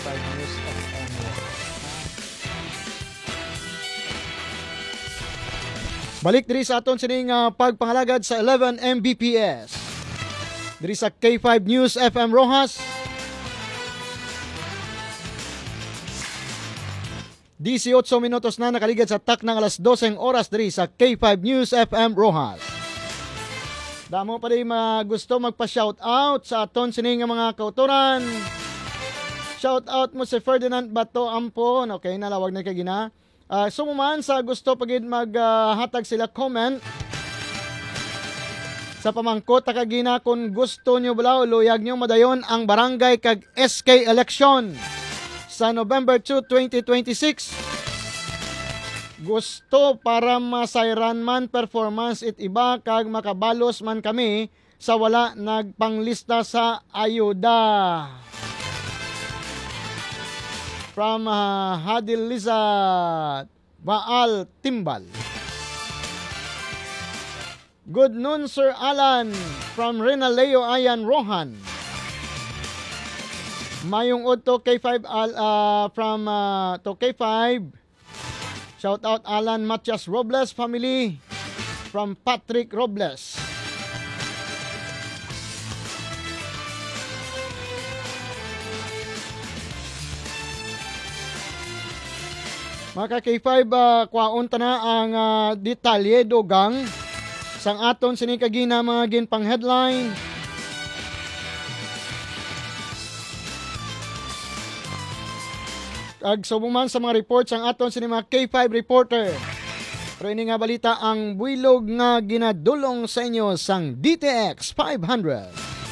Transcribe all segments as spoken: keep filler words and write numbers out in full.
five News F M. Balik diri sa aton sining uh, pagpangalagad sa eleven M B P S. Diri sa K five News F M Rojas. eighteen minutos na nakaligad sa tak ng alas doseng oras diri sa K five News F M Rojas. Damo pa rin mga gusto magpa-shoutout sa aton sining mga kauturan. Shoutout mo si Ferdinand Bato Ampon. Okay, nalawag na kagina. Uh, sumuman sa gusto pagid maghatag uh, sila comment sa pamangkot takagina kung gusto nyo balaw luyag nyo madayon ang barangay kag S K election sa November second, twenty twenty-six. Gusto para masayran man performance it iba kag makabalos man kami sa wala nagpanglista sa ayuda. From uh, Hadil Lizat Baal Timbal. Good noon, Sir Alan. From Rina Leo Ayan Rohan. Mayong Udto K five uh, from uh, to K five. Shout out Alan Matias Robles family from Patrick Robles. Mga K five, uh, kwaon ta na ang uh, detalye dogang sang aton sinikagina mga ginpang headline. Ag sumuman sa mga reports ang aton sini mga K five reporter. Pero ini nga balita ang builog nga ginadulong sa inyo sang D T X five hundred.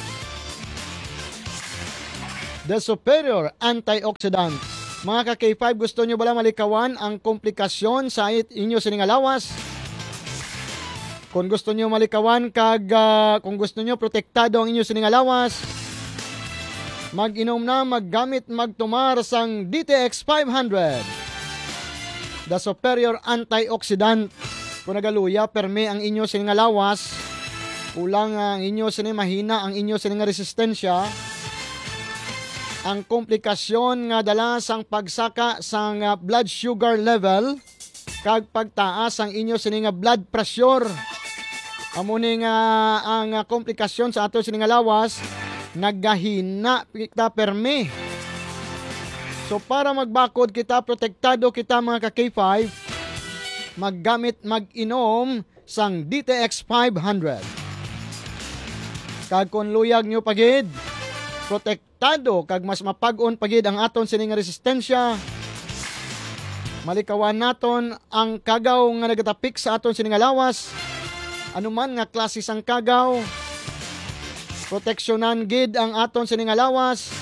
The Superior Antioxidant. Mga ka-K five, gusto nyo bala malikawan ang komplikasyon sa inyo sining alawas? Kung gusto nyo malikawan kag uh, kung gusto nyo protektado ang inyo sining alawas, mag-inom na maggamit magtumar sang D T X five hundred. The Superior Antioxidant. Kung nagaluya perme ang inyo sining alawas, kulang ang inyo sining mahina ang inyo sining resistensya. Ang komplikasyon nga dala sang pagsaka sang uh, blood sugar level kag pagtaas ang inyo sining blood pressure. Amo ni nga ang uh, komplikasyon sa ato sining lawas naggahina kita perme. So para magbakod kita, protektado kita mga ka-K five, maggamit mag-inom sang D T X five hundred. Kag kon luyag nyo pagid, protektado kag mas mapag-on pagid ang aton sining resistensya. Malikawan naton ang kagaw nga nagatapik sa aton sining lawas. Anuman nga klase sang kagaw, proteksyonan gid ang aton sining lawas.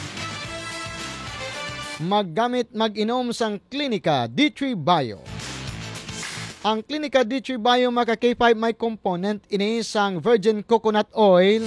Maggamit mag-inom sang Clinica D three Bio. Ang Clinica D three Bio mga K five may component ini sang virgin coconut oil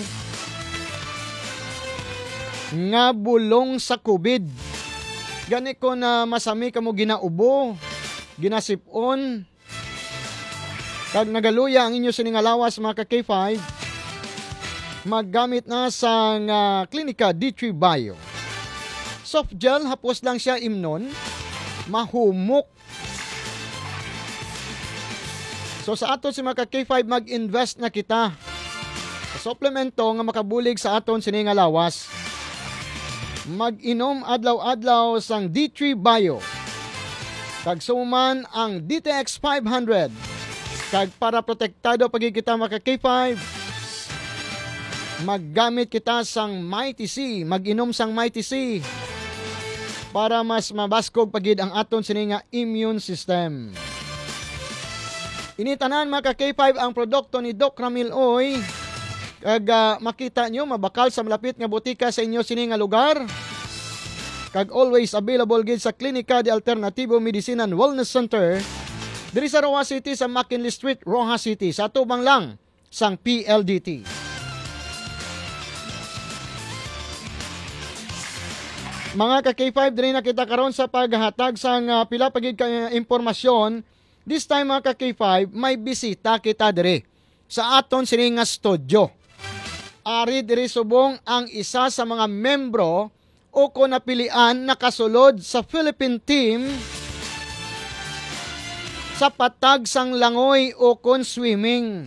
nga bulong sa kubid. Gani ko na masami kamo ginaubo, ginasipon, kag nagaluya ang inyo sining alawas mga ka-K five, maggamit na sa uh, Clinica D three Bio. Soft gel, hapos lang siya imnon, mahumok. So sa aton si mga ka-K five, mag-invest na kita sa supplemento nga makabulig sa aton sining alawas. Mag-inom adlaw-adlaw sang D three Bio. Kag suman ang D T X five hundred. Kag para protektado pagig kita mga K five, maggamit kita sang Mighty C, mag-inom sang Mighty C para mas mabaskog pagid ang aton sining immune system. Initanan mga K five ang produkto ni Doc Ramil Oy. Kag uh, makita nyo, mabakal sa malapit nga butika sa inyo sini nga lugar. Kag always available gid sa Clinica de Alternativo Medicine and Wellness Center diri sa Rojas City sa McKinley Street, Rojas City, sa tubang lang sang P L D T. Mga ka-K five, diri na kita karon sa paghatag sang uh, pila pagid ka impormasyon. This time mga ka-K five, may bisita kita diri sa aton sini nga studio. Ari diri subong ang isa sa mga membro o kung napilian nakasulod sa Philippine team sa patag sang langoy o kon swimming.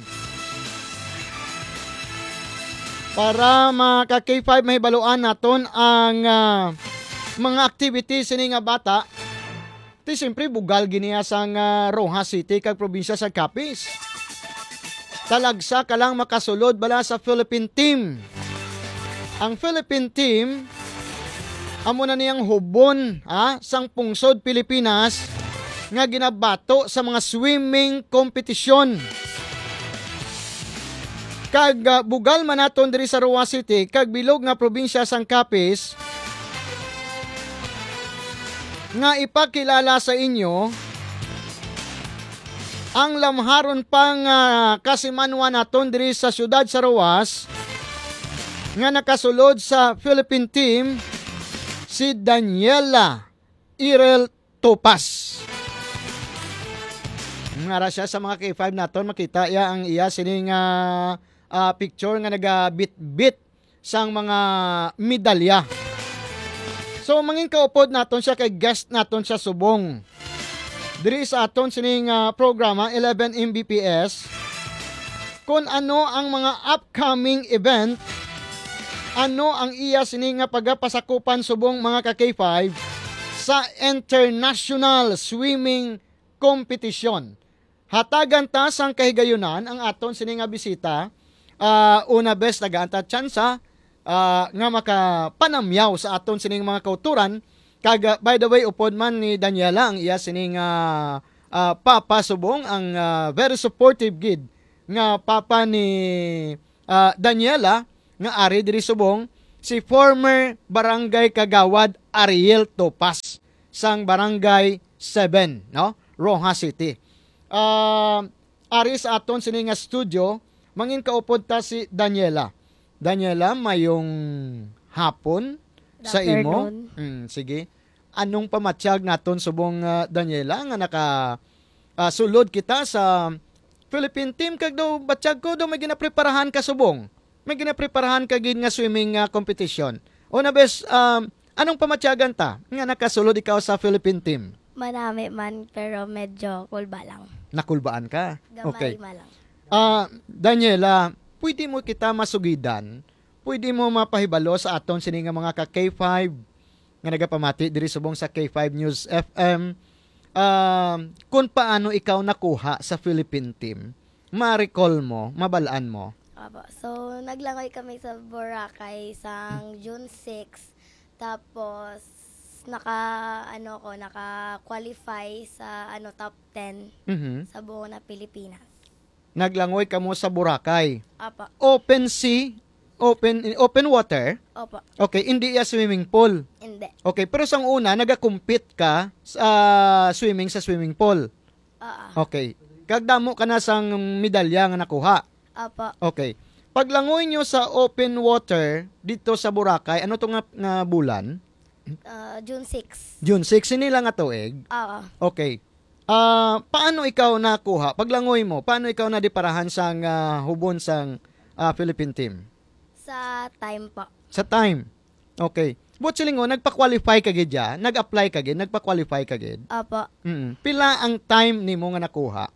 Para maka K five may baluan naton ang uh, mga activities ini nga bata. Ti siyempre bugal giniya sang uh, Rojas City kag probinsya sa Capiz. Talagsa ka lang makasulod bala sa Philippine team. Ang Philippine team amo na niyang hubon ha, sang pungsod Pilipinas nga ginabato sa mga swimming kompetisyon. Kag uh, bugal man naton diri sa Roa City kag bilog nga probinsya sang Capiz nga ipakilala sa inyo ang lamharon pang uh, kasimanwa naton diri sa syudad sa Roas nga nakasulod sa Philippine team si Daniela Irel Topas. Ngara siya sa mga K five naton makita ya ang iya sining uh, uh, picture nga naga-bit-bit sang mga medalya. So mangin kaupod naton siya kay guest naton sa subong. Diri sa aton sining uh, programa eleven M B P S kung ano ang mga upcoming event, ano ang iya sining nga pagapasakupan subong mga ka K five sa International Swimming Competition. Hatagan ta sang kahigayunan ang aton sining nga bisita. Uh, una best nagaanta tsansa uh, nga makapanamyaw sa aton sining mga kauturan. Kag by the way upod man ni Daniela ang iya sining uh, uh, papa subong ang uh, very supportive gid nga papa ni uh, Daniela nga ari diri subong si former barangay kagawad Ariel Topas sang barangay seven, no? Rojas City. Uh, ari sa aton sining nga studio mangin kaupod ta si Daniela. Daniela, mayong hapon sa imo. Hmm, sige. Anong pamatsyag naton subong uh, Daniela nga naka uh, sulod kita sa Philippine team kag daw batsyag ko daw may ginapreparahan ka subong. May ginapreparahan ka gid nga swimming uh, competition. O na bes um, anong pamatyagan ta nga nakasulod ikaw sa Philippine team? Marami man pero medyo kulba lang. Nakulbaan ka? Gamay Okay. ma lang. Ah, uh, Daniela, pwede mo kita masugidan, pwede mo mapahibalo sa aton sini nga mga ka K five nga nagapamati diri subong sa K five News F M uh, kung paano ikaw nakuha sa Philippine team. Ma-recall mo, mabalaan mo. Opo. So, naglangoy kami sa Boracay sang June sixth. Tapos, naka, ano ko, naka-qualify sa, ano, top ten Mhm. sa buong na Pilipinas. Naglangoy ka mo sa Boracay. Opo. Open sea, open open water. Opo. Okay, hindi ya swimming pool. Hindi. Okay, pero sang una naga-compete ka sa swimming sa swimming pool. Oo. Okay. Kagdamo ka na sang medalya nga nakuha. Opo. Okay. Paglangoy nyo sa open water dito sa Boracay, ano to nga, nga bulan? Uh, June sixth. June six, nila nga tuig. Oo. Okay. Ah, paano ikaw nakuha? Paglangoy mo, paano ikaw nadiparahan sang uh, hubon sang uh, Philippine team? Sa time po. Sa time. Okay. But silingo, nagpa-qualify ka gid ya? Nag-apply ka gid? Nagpa-qualify ka gid? Opo. Mm. Pila ang time nimo nga nakuha?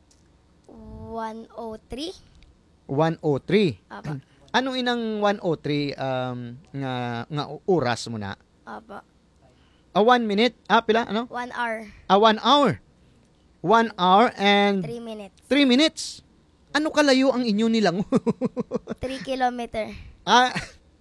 one oh three. one oh three. Opo. Anong inang one oh three um, nga, nga oras mo na? Opo. A one minute? Ah, pila? Ano? one hour. A one hour. One hour and three minutes. three minutes. Ano kalayo ang inyo nilang? three kilometer. ah,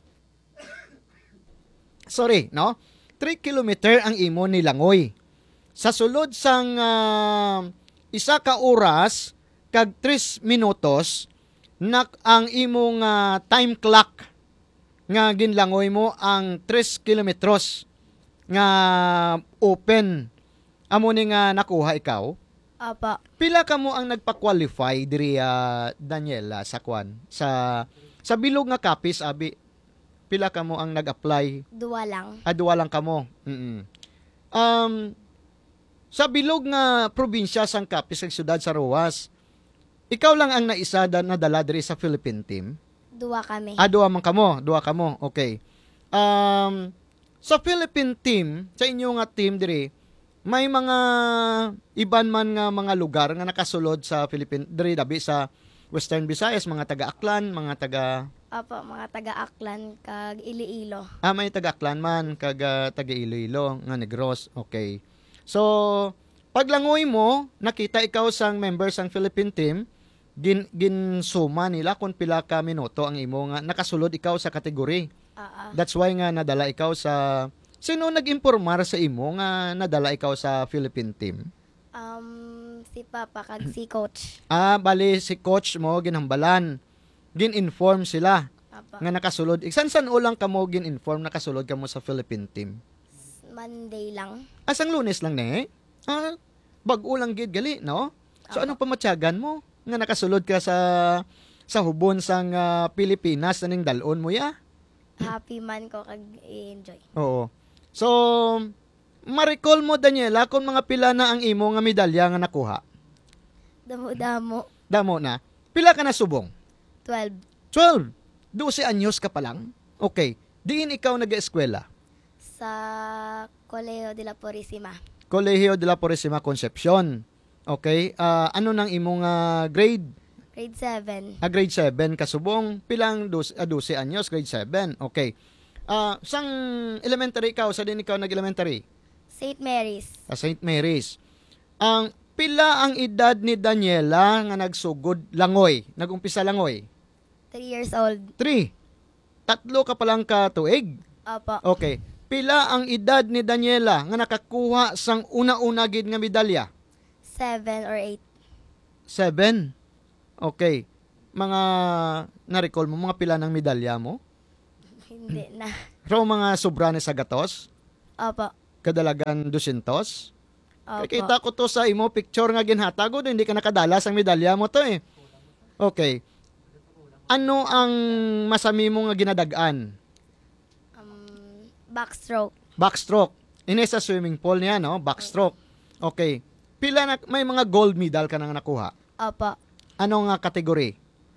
sorry, no? three kilometer ang imo nilangoy. Sa sulod sang uh, isa ka oras kag three minutos nak ang imong uh, time clock nga ginlangoy mo ang three kilometros nga open. Amo ni nga nakuha ikaw. Opo. Pila ka mo ang nagpa-qualify diri uh, Daniela sa kwan sa sa bilog nga Capiz abi. Pila ka mo ang nag-apply? Dua lang. Adwa lang ka mo. Mm-mm. Um sa bilog nga probinsya sang Capiz sa siyudad sa Roas. Ikaw lang ang naisa na dala diri sa Philippine team. Dua kami. Ah, duwa man kamo, duwa kamo. Okay. Um Sa Philippine team, sa inyo nga team diri, may mga iban man nga mga lugar nga nakasulod sa Philippine diri dabi sa Western Visayas, mga taga-Aklan, mga taga Opo, mga taga-Aklan kag Iloilo. ah may taga-Aklan man kag ah, taga Iloilo nga Negros. Okay. So, paglangoy mo, nakita ikaw sang member sang Philippine team, gin ginsuma nila kung pila ka minuto ang imo nga nakasulod ikaw sa kategory. Oo. That's why nga nadala ikaw sa sino nag-impormar sa imo nga nadala ikaw sa Philippine team? Um, si Papa kag si Coach. Ah, bali si coach mo ginhambalan. Gin-inform sila Opo. nga nakasulod. Iksan-san ulang kamo gin-inform nakasulod kamo sa Philippine team. Monday lang. Asang Lunes lang ne? Ah, bag-o lang gid gali, no? So Opo. anong pamatyagan mo nga nakasulod ka sa sa hubon sang ah, Pilipinas na ning dalon mo ya? Happy man ko kag enjoy. Oo. So, ma-recall mo Daniela kung mga pila na ang imo nga medalya nga nakuha. Damo-damo. Damo na. Pila ka na subong? twelve. twelve. twelve anyos ka pa lang. Okay. Diin ikaw nag-eskwela. Sa Colegio de la Purísima. Colegio de la Purísima Concepcion. Okay. Ah, ano nang imong ah, grade? Grade seven. Ah, grade seven kasubong. Pilang dos, ah, twelve anyos, grade seven. Okay. Ah, sang elementary ikaw, sa din ikaw nag-elementary? Saint Mary's. Sa Saint Mary's. Ang pila ang edad ni Daniela nga nagsugod langoy, nagumpisa langoy? three years old. three. Tatlo ka palang ka tuig. Opo. Okay. Pila ang edad ni Daniela nga nakakuha sang una-una gid nga medalya? seven or eight. seven. Okay. Mga na-recall mo mga pila ng medalya mo? Hindi na. Pero mga sobra ni sa gatos? Opo. Kadalagan dusintos? Opo. Kita ko to sa imo picture nga ginhatago, hindi ka nakadala sang medalya mo to eh. Okay. Ano ang masami mo nga ginadagaan? Um, backstroke. Backstroke. Ini sa swimming pool niya, no? Backstroke. Okay. Pila na, may mga gold medal ka nang nakuha. Opo. Ano nga kategory?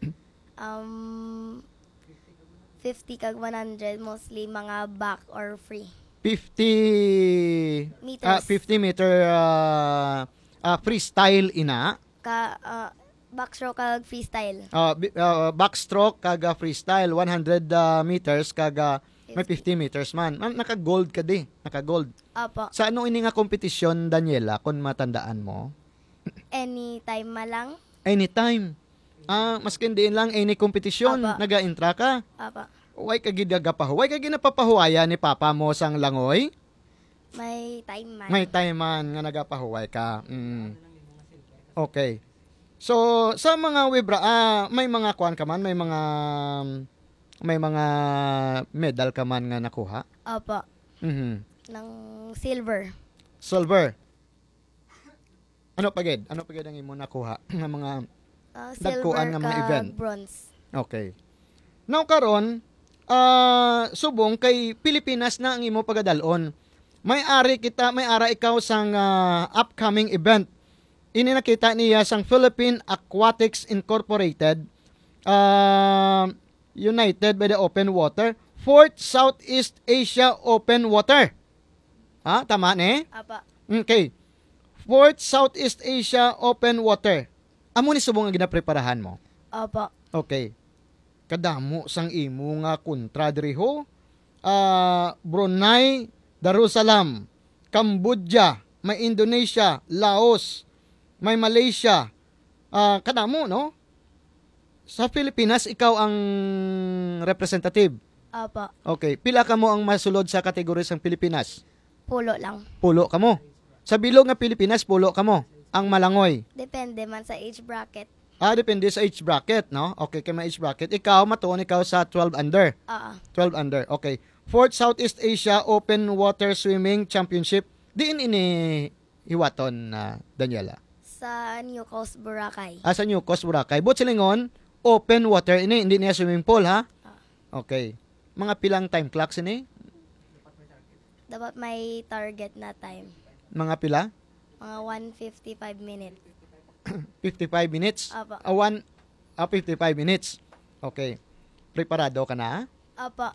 Um, fifty kag one hundred, mostly mga back or free. fifty Meters. ah, fifty meter ah, ah, freestyle ina. Ka, uh, backstroke kag freestyle. Ah, bi- ah, backstroke kaga freestyle one hundred ah, meters kaga may fifty meters man. Man naka-gold ka di, naka-gold. Opo. Sa ano ini nga kompetisyon Daniela kung matandaan mo? Anytime malang. Anytime. Ah, maskin diin lang any kompetisyon, Apa. naga-intra ka. Opo. Way ka gid gapahuway ka ginapapahuwaya ni papa mo sang langoy. May time man. May time man nga nagapahuway ka. Mm. Okay. So, sa mga webra, ah, may mga kuan ka man, may mga may mga medal ka man nga nakuha. Opo. Mhm. Ng silver. Silver. Ano pagid? Ano pagid ang imo nakuha nga mga Uh, Dagkuan silver nga mga kag event. bronze. okay. Now karon, ah subong kay Pilipinas na ang imo pagadalon. May ari kita, may ara ikaw sang ah, upcoming event. Ini nakita niya sang Philippine Aquatics Incorporated, uh, United by the Open Water, Fourth Southeast Asia Open Water. Ha, tama ne? Opo. Okay. Fourth Southeast Asia Open Water. Amo ni subong nga ginapreparahan mo. Opo. Okay. Kadamo sang imo nga kontra diri ho. Ah, Brunei, Darussalam, Cambodia, may Indonesia, Laos, may Malaysia. Ah, kadamo no? Sa Pilipinas ikaw ang representative. Opo. Okay, pila ka mo ang masulod sa kategory sang Pilipinas? Pulo lang. Pulo ka mo. Sa bilog nga Pilipinas, pulo ka mo. Ang malangoy. Depende man sa age bracket. Ah, depende sa age bracket, no? Okay, kay may age bracket. Ikaw, matuon ikaw sa twelve under. Oo. twelve under, okay. Fourth Southeast Asia Open Water Swimming Championship. Diin ini hiwaton na Daniela. Sa New Coast, Boracay. Ah, sa New Coast, Boracay. But silingon, open water ini, hindi niya swimming pool, ha? Okay. Mga pilang time clocks ini? Dapat may target na time. Mga pila? Mga one fifty-five minutes. fifty-five minutes? Apo. Ah, one, ah, fifty-five minutes. Okay. Preparado ka na? Opo.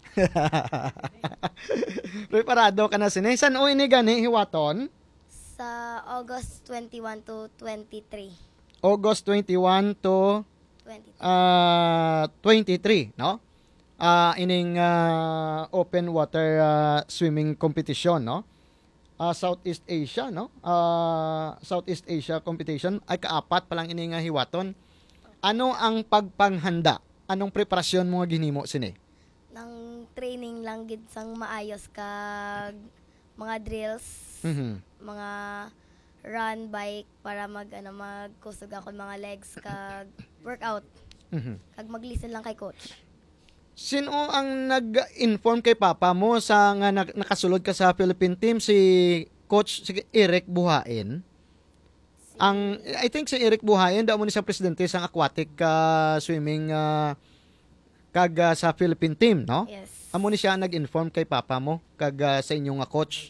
Preparado ka na sini. San o ini gani hiwaton? Sa August twenty-one to twenty-three. August twenty-one to twenty-three. uh, twenty-three, no? Ah, ining ah, open water ah, swimming competition, no? Ah, Southeast Asia, no? Ah, Southeast Asia competition ay kaapat pa lang ining ah, hiwaton. Ano ang pagpanghanda? Anong preparasyon mo nga ginhimo sini? Nang training lang gid sang maayos kag mga drills, Mhm. mga run bike para mag ano magkusog ako mga legs kag workout Mhm. kag mag-listen lang kay coach. Sino ang nag-inform kay papa mo sa nga nak- nakasulod ka sa Philippine team, si coach si Eric Buhain? Ang I think si Eric Buhain daw mo ni sa presidente sang aquatic ah, swimming ah, kag ah, sa Philippine team, no? Yes. Amo ni siya nag-inform kay papa mo kag ah, sa inyong nga coach.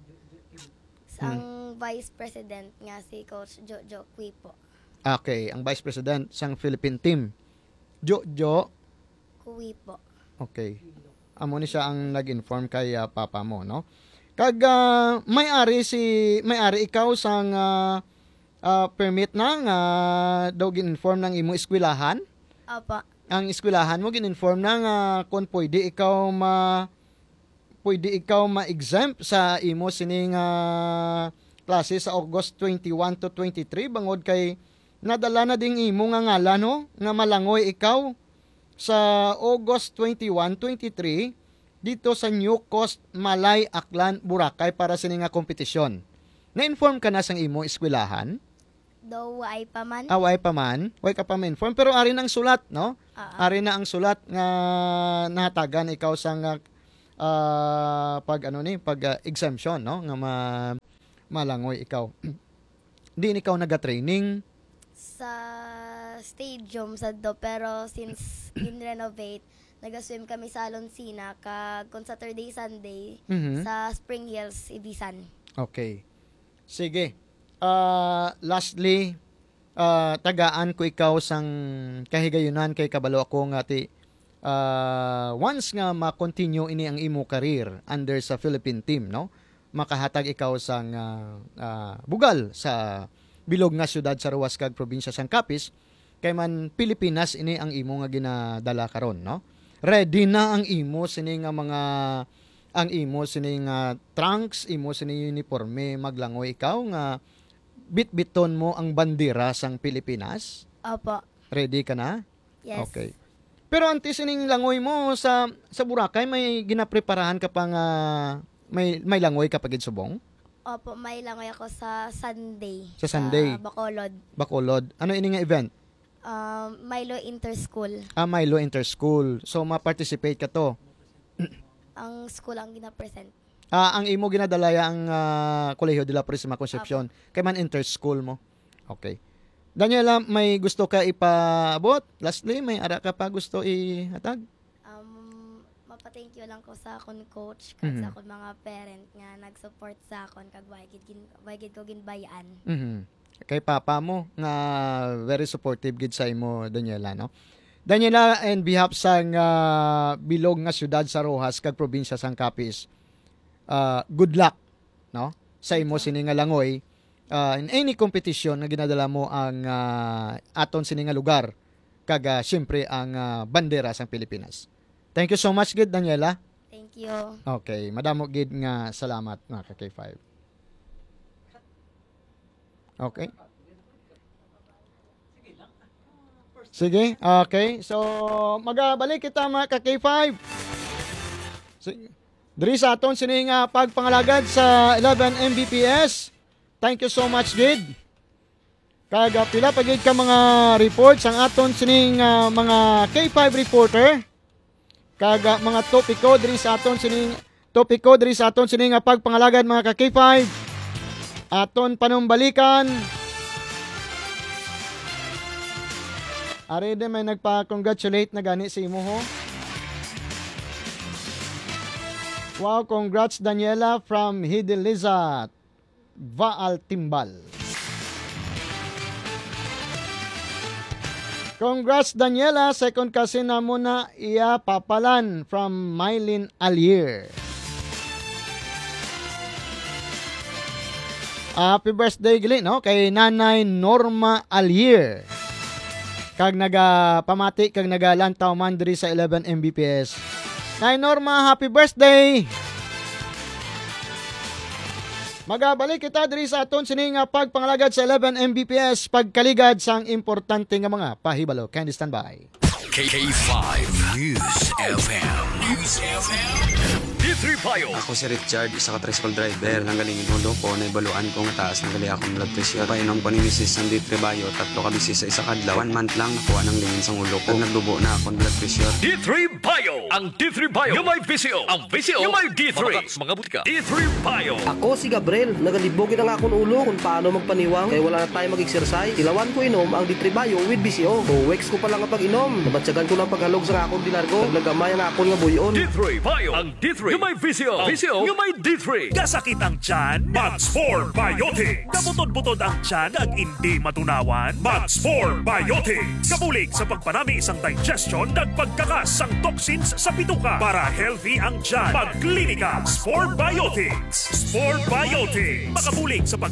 Sang vice president nga si coach Jojo Kui po. Okay, ang vice president sang Philippine team. Jojo, Kui po. okay. Amo ni siya ang nag-inform kay ah, papa mo, no? Kag ah, may-ari si may-ari ikaw sang ah, ah, permit na nga daw gin-inform ng imo eskwelahan. Opo. Ang eskwelahan mo gin-inform na nga kung pwede ikaw ma pwede ikaw ma-exempt sa imo sining ah, klase sa August twenty-one to twenty-three bangod kay nadala na ding imo nga ngalan no nga malangoy ikaw sa August twenty-one twenty-three dito sa New Coast Malay Aklan Boracay para sa nga kompetisyon. Na-inform ka na sang imo eskwelahan? Daw ay pa man. Away pa man, way ka pa ma-inform pero ari na ang sulat, no? Ah, Ari na ang sulat nga nahatagan ikaw sa nga ah, pag ano ni pag ah, exemption, no? Nga ma, malangoy ikaw. Di ikaw naga-training. sa stadium sa do pero since in-renovate naga-swim kami sa Alonsina kag kung Saturday Sunday Mhm. sa Spring Hills Ibisan. Okay. Sige. Ah, lastly, ah, tagaan ko ikaw sang kahigayunan kay kabalo ako nga ti ah, once nga ma-continue ini ang imo career under sa Philippine team, no? Makahatag ikaw sang ah, ah, bugal sa bilog nga syudad sa Ruwas kag probinsya sang Capiz kay man Pilipinas ini ang imo nga ginadala karon, no? Ready na ang imo sini nga mga ang imo sini nga trunks, imo sini uniforme maglangoy ikaw nga bitbiton mo ang bandera sang Pilipinas. Opo. Ready ka na? Yes. Okay. Pero antes sining langoy mo sa sa Boracay may ginapreparahan ka pa nga may may langoy ka pagid subong? Opo, may langoy ako sa Sunday. Sa Sunday? Sa Bacolod. Bacolod. Ano ini nga event? Um, Milo Interschool. Ah, Milo Interschool. So ma-participate ka to. Ang school ang gina-present. Ah, ang imo ginadalaya ang ah, Colegio de la Purísima Concepcion. Kay man interschool mo. Okay. Daniela, may gusto ka ipaabot? Lastly, may ara ka pa gusto ihatag? Um, mapa-thank you lang ko sa akon coach kag Mhm. sa akon mga parent nga nag-support sa akon kag way gid gin way gid ko ginbayaan. Mhm. Kay papa mo nga very supportive gid sa imo, Daniela, no? Daniela, and behalf sang ah, bilog nga syudad sa Rojas kag probinsya sang Capiz. ah, good luck, no? Sa imo sini nga langoy ah, in any competition na ginadala mo ang ah, aton sini nga lugar kag ah, syempre ang ah, bandera sang Pilipinas. Thank you so much gid, Daniela. Thank you. Okay, madamo gid nga salamat mga ka K five. Okay. Sige, okay. So, magabalik kita mga ka K five. Sige. Diri sa aton sining uh, pagpangalagad sa eleven M B P S. Thank you so much, gid. Kag uh, pila pagid ka mga reports ang aton sining uh, mga K five reporter. Kag uh, mga topiko diri sa aton sining topiko diri sa aton sining uh, pagpangalagad mga ka K five. Aton panumbalikan. Are de may nagpa-congratulate na gani sa imo ho. Wow, congrats Daniela from Hideliza, Vaal Timbal. Congrats Daniela, second cousin na mo na iya papalan from Mylene Alier. Happy birthday gali no kay Nanay Norma Alier. Kag naga pamati kag nagalantaw man diri sa eleven M B P S. Nay Norma, happy birthday. Magabalik kita diri sa aton sini nga pagpangalagad sa eleven M B P S pagkaligad sang importante nga mga pahibalo. Can you stand by? K K five News F M. News F M. D three Payo. Ako si Richard, isa ka tricycle driver. Nanggalingin ulo ko, naibaluan ko nga taas ng gali akong blood pressure. Painom ko ni Missus ng D three Payo, tatlo ka bisis sa isa kadlaw. One month lang nakuha ng lingin sa ulo ko. Nagdubo na akong blood pressure. D three Payo. Ang D three Payo yung may V C O. Ang V C O yung may D three. Mga butika. D three Payo. Ako si Gabriel, nagalibogin ang akong ulo kung paano magpaniwang. Kaya wala na tayo mag-exercise. Ilawan ko inom ang D three Payo with V C O. two weeks ko pa lang kapag inom. Nabatsagan ko ng paghalog sa akong dinargo. Naglagamay ang akong nga buyon. D three Payo. Ang D three yung may V C O. V C O yung may D three. Kasakit ang tiyan, Max four Biotics. Kabutod-butod ang tiyan at hindi matunawan, Max four Biotics. Kabulig sa pagpanami isang digestion at pagkakas ang toxins sa bituka para healthy ang tiyan. Pagklinika, Sport Biotics. Sport Biotics. Makabulig sa pag